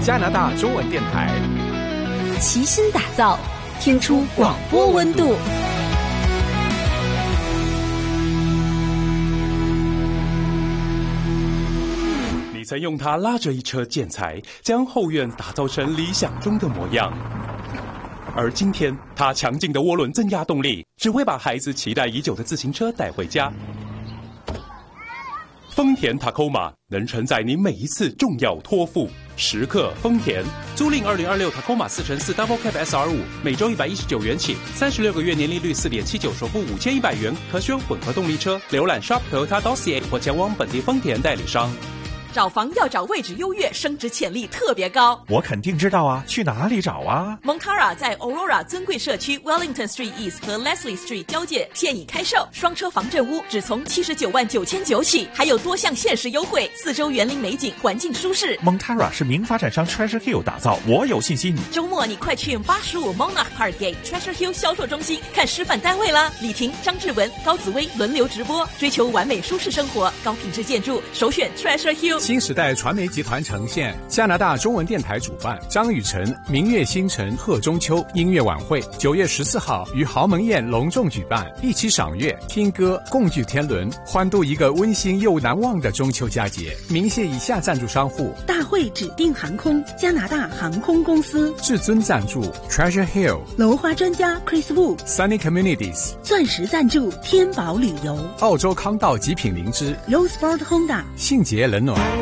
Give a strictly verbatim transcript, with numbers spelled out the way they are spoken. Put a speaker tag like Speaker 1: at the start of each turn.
Speaker 1: 加拿大中文电台，
Speaker 2: 齐心打造，听出广播温度。
Speaker 3: 你曾用它拉着一车建材，将后院打造成理想中的模样。而今天，它强劲的涡轮增压动力，只会把孩子期待已久的自行车带回家。丰田 Tacoma 能承载你每一次重要托付。时刻丰田，租赁二零二六 Tacoma 四乘四 Double Cab S R 五，每周一百一十九元起，三十六个月年利率四点七九，首付五千一百元，可选混合动力车。浏览 shop toyota dot c a 或前往本地丰田代理商。
Speaker 4: 找房要找位置优越、升值潜力特别高。
Speaker 5: 我肯定知道啊，去哪里找啊
Speaker 4: ？Montara 在 Aurora 尊贵社区 Wellington Street East 和 Leslie Street 交界，现已开售，双车防震屋只从七十九万九千九起，还有多项限时优惠。四周园林美景，环境舒适。
Speaker 5: Montara 是名发展商 Treasure Hill 打造，我有信心。
Speaker 4: 周末你快去八十五 Monarch Parkgate Treasure Hill 销售中心看示范单位啦！李婷、张志文、高紫薇轮流直播，追求完美舒适生活，高品质建筑，首选 Treasure Hill。
Speaker 1: 新时代传媒集团呈现，加拿大中文电台主办，张雨晨明月星辰贺中秋音乐晚会，九月十四号于豪门宴隆重举办，一起赏月、听歌，共聚天伦，欢度一个温馨又难忘的中秋佳节。鸣谢以下赞助商户：
Speaker 2: 大会指定航空、加拿大航空公司；
Speaker 1: 至尊赞助 Treasure Hill；
Speaker 2: 楼花专家 Chris Wu；
Speaker 1: Sunny Communities；
Speaker 2: 钻石赞助天宝旅游；
Speaker 1: 澳洲康道极品灵芝；
Speaker 2: Rosport Honda；
Speaker 1: 信捷冷暖。